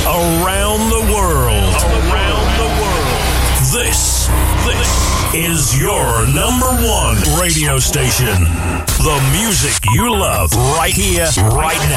around the world. This is your number one radio station. The music you love right here, right now.